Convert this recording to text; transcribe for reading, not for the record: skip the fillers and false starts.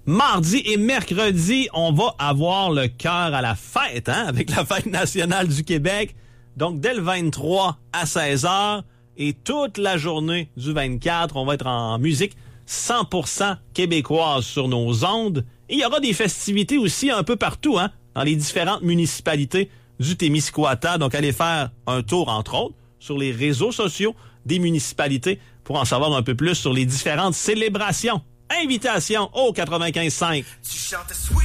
Mardi et mercredi, on va avoir le cœur à la fête, hein, avec la Fête nationale du Québec. Donc, dès le 23 à 16h et toute la journée du 24, on va être en musique 100% québécoise sur nos ondes. Et il y aura des festivités aussi un peu partout, hein, dans les différentes municipalités du Témiscouata. Donc, allez faire un tour, entre autres, sur les réseaux sociaux des municipalités pour en savoir un peu plus sur les différentes célébrations. Invitation au 95.5.